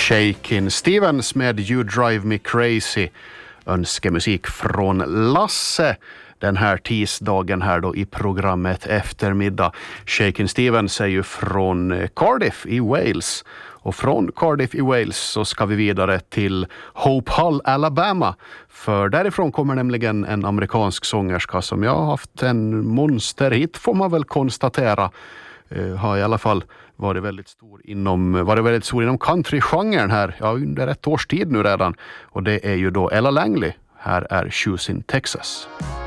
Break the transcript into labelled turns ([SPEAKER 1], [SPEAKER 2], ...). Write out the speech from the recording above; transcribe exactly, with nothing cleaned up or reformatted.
[SPEAKER 1] Shakin' Stevens med You Drive Me Crazy. Önskemusik från Lasse den här tisdagen här då i programmet Eftermiddag. Shakin' Stevens är ju från Cardiff i Wales. Och från Cardiff i Wales så ska vi vidare till Hope Hull, Alabama. För därifrån kommer nämligen en amerikansk sångerska som jag har haft en monsterhit får man väl konstatera. Uh, har i alla fall varit väldigt stor inom, varit väldigt stor inom country-genren här ja, under ett års tid nu redan. Och det är ju då Ella Langley. Här är Shoes in Texas.